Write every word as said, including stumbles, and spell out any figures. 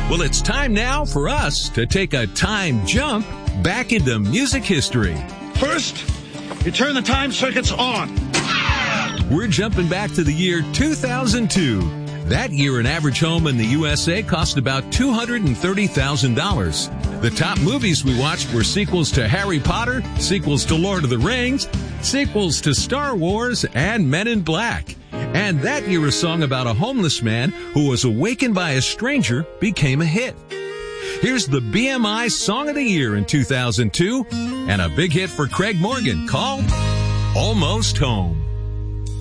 Well, it's time now for us to take a time jump back into music history. First, you turn the time circuits on. We're jumping back to the year two thousand two. That year, an average home in the U S A cost about two hundred thirty thousand dollars. The top movies we watched were sequels to Harry Potter, sequels to Lord of the Rings, sequels to Star Wars, and Men in Black. And that year, a song about a homeless man who was awakened by a stranger became a hit. Here's the B M I Song of the Year in two thousand two, and a big hit for Craig Morgan called Almost Home.